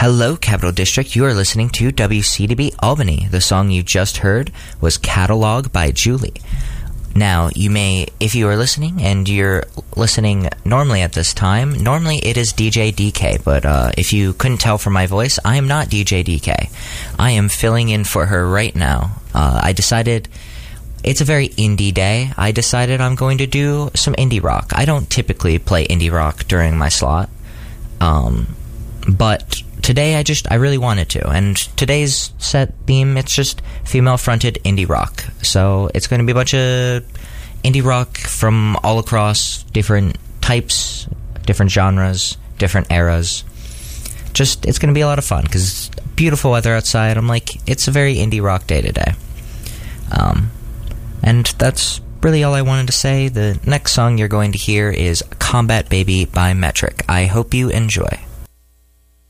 Hello, Capital District. You are listening to WCDB Albany. The song you just heard was Catalog by Julie. Now, you may, if you are listening, and you're listening normally at this time, normally it is DJ DK, but if you couldn't tell from my voice, I am not DJ DK. I am filling in for her right now. I decided, it's a very indie day, I decided I'm going to do some indie rock. I don't typically play indie rock during my slot, but today I really wanted to, and today's set theme, it's just female-fronted indie rock. So it's going to be a bunch of indie rock from all across different types, different genres, different eras. Just, it's going to be a lot of fun, because it's beautiful weather outside. I'm like, it's a very indie rock day today. And that's really all I wanted to say. The next song you're going to hear is Combat Baby by Metric. I hope you enjoy.